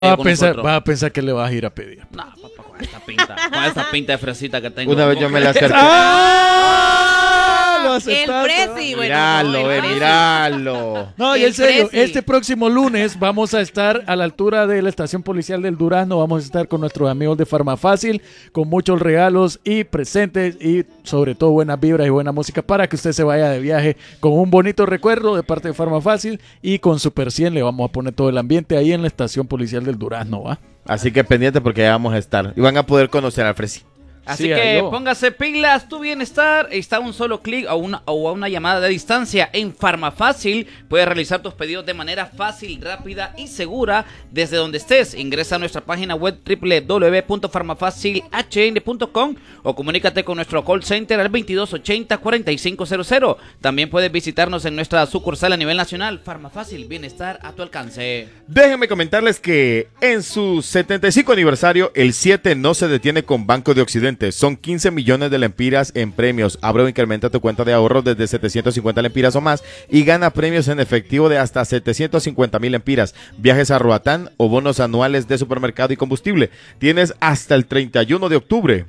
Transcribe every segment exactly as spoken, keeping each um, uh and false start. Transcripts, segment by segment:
Va a, pensar, va a pensar que le vas a ir a pedir. No, papá, con esta pinta, con esta pinta de fresita que tengo. Una vez yo me la acerqué. ¡Ah! El Prezi, bueno, Miralo, no, ve, el Prezi. miralo. No, y El en serio, Prezi. este próximo lunes vamos a estar a la altura de la estación policial del Durazno. Vamos a estar con nuestros amigos de Farmafácil, con muchos regalos y presentes y sobre todo buenas vibras y buena música para que usted se vaya de viaje con un bonito recuerdo de parte de Farmafácil, y con Super cien le vamos a poner todo el ambiente ahí en la estación policial del Durazno, ¿va? Así que pendiente porque ya vamos a estar. Y van a poder conocer al Fresi. Así Sí, que adiós. póngase pilas, tu bienestar está a un solo clic o, una, o a una llamada de distancia. En Farmafácil puedes realizar tus pedidos de manera fácil, rápida y segura desde donde estés. Ingresa a nuestra página web doble u doble u doble u punto farmafacil h n punto com o comunícate con nuestro call center al veintidós ochenta cuarenta y cinco cero cero. También puedes visitarnos en nuestra sucursal a nivel nacional. Farmafácil, bienestar a tu alcance. Déjenme comentarles que en su setenta y cinco aniversario, el siete no se detiene con Banco de Occidente. Son quince millones de lempiras en premios. Abre o incrementa tu cuenta de ahorros desde setecientos cincuenta lempiras o más y gana premios en efectivo de hasta setecientos cincuenta mil lempiras, viajes a Roatán o bonos anuales de supermercado y combustible. Tienes hasta el treinta y uno de octubre.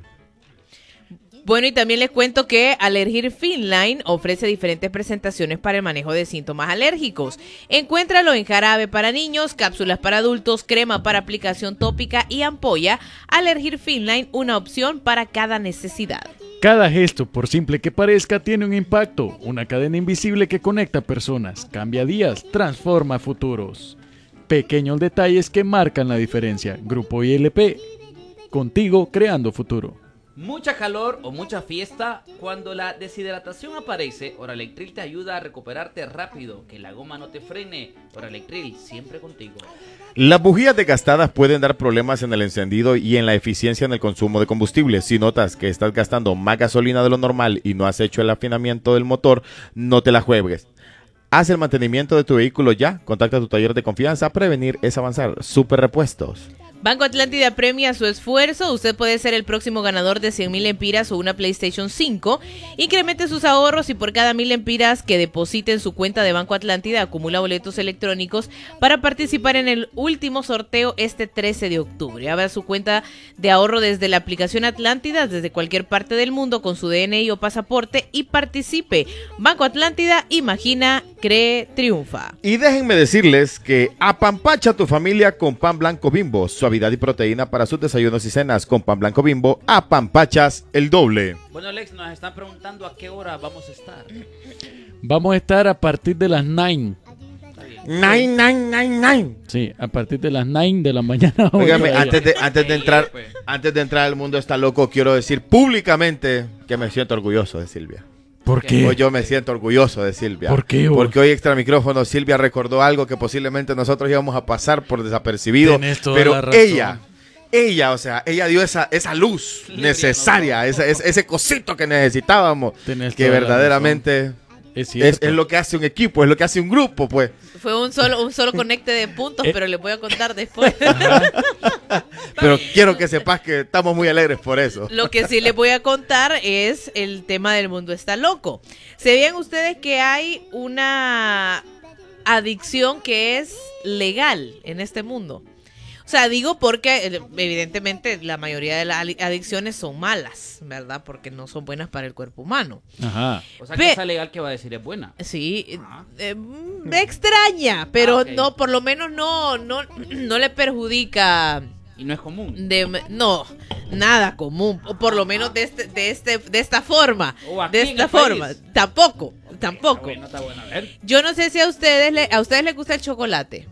Bueno, y también les cuento que Alergir Finline ofrece diferentes presentaciones para el manejo de síntomas alérgicos. Encuéntralo en jarabe para niños, cápsulas para adultos, crema para aplicación tópica y ampolla. Alergir Finline, una opción para cada necesidad. Cada gesto, por simple que parezca, tiene un impacto. Una cadena invisible que conecta personas, cambia días, transforma futuros. Pequeños detalles que marcan la diferencia. Grupo I L P, contigo creando futuro. Mucha calor o mucha fiesta, cuando la deshidratación aparece, Oralectril te ayuda a recuperarte rápido, que la goma no te frene. Oralectril, siempre contigo. Las bujías desgastadas pueden dar problemas en el encendido y en la eficiencia en el consumo de combustible. Si notas que estás gastando más gasolina de lo normal y no has hecho el afinamiento del motor, no te la juegues. Haz el mantenimiento de tu vehículo ya. Contacta a tu taller de confianza. Prevenir es avanzar. Super Repuestos. Banco Atlántida premia su esfuerzo. Usted puede ser el próximo ganador de cien mil lempiras o una PlayStation cinco. Incremente sus ahorros y por cada mil lempiras que deposite en su cuenta de Banco Atlántida acumula boletos electrónicos para participar en el último sorteo este trece de octubre. Abra su cuenta de ahorro desde la aplicación Atlántida desde cualquier parte del mundo con su D N I o pasaporte y participe. Banco Atlántida, imagina, cree, triunfa. Y déjenme decirles que apampacha tu familia con pan blanco Bimbo. Suavidad y proteína para sus desayunos y cenas. Con pan blanco Bimbo, apampachas el doble. Bueno, Alex, nos están preguntando a qué hora vamos a estar. Vamos a estar a partir de las nueve. Nine, nine, nine, nine. Sí, a partir de las nueve de la mañana. Óigame, Oiga, antes de, antes de entrar, antes de entrar al mundo está loco, quiero decir públicamente que me siento orgulloso de Silvia. ¿Por qué? Hoy yo me siento orgulloso de Silvia. ¿Por qué, vos? Porque hoy extra micrófono Silvia recordó algo que posiblemente nosotros íbamos a pasar por desapercibido. Tenés toda Pero la razón. ella, ella, o sea, ella dio esa, esa luz necesaria, esa, ese, ese cosito que necesitábamos. Tenés Que toda la verdaderamente Es es, cierto. es lo que hace un equipo, es lo que hace un grupo, pues. Fue un solo un solo conecte de puntos, Eh. pero les voy a contar después. Pero quiero que sepas que estamos muy alegres por eso. Lo que sí les voy a contar es el tema del mundo está loco. ¿Sabían ustedes que hay una adicción que es legal en este mundo? O sea, digo porque eh, evidentemente la mayoría de las adicciones son malas, ¿verdad? Porque no son buenas para el cuerpo humano. Ajá. O sea, Ve- que esa legal que va a decir es buena. Sí, eh, Ajá. eh, me extraña, pero Ah, ok. no, por lo menos no, no, no le perjudica. Y no es común. De, no, nada común, o por lo menos de este, de este, de esta forma, O aquí de en esta el forma, país. tampoco, tampoco. Está bueno, está bueno. A ver, Yo no sé si a ustedes le, a ustedes les gusta el chocolate.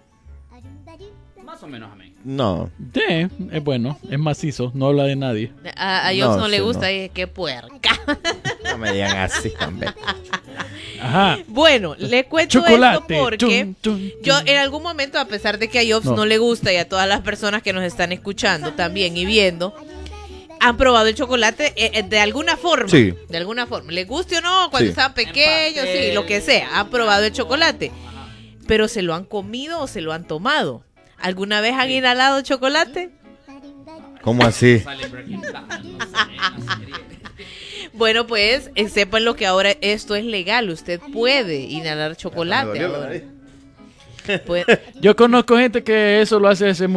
más o menos a mí. No. Sí, es bueno, es macizo, no habla de nadie. A, a ellos No, no, le sí, gusta, no. y es que puerca. No me digan así también. Ajá. Bueno, le cuento Chocolate. esto porque Chun, chun, yo chun. en algún momento, a pesar de que a Jobs No. no. le gusta y a todas las personas que nos están escuchando también y viendo, han probado el chocolate eh, eh, de alguna forma. Sí. De alguna forma. Les guste o no, cuando Sí. estaban pequeños, En sí, lo que sea. Han probado el chocolate. Ajá. Pero ¿se lo han comido o se lo han tomado? ¿Alguna vez han inhalado chocolate? ¿Cómo así? Sale Breaking Bad, no sé, la serie. Bueno, pues eh, sepan lo que ahora esto es legal. Usted puede inhalar chocolate Me dolió la ahora. nariz. Pues, Yo conozco gente que eso lo hace hace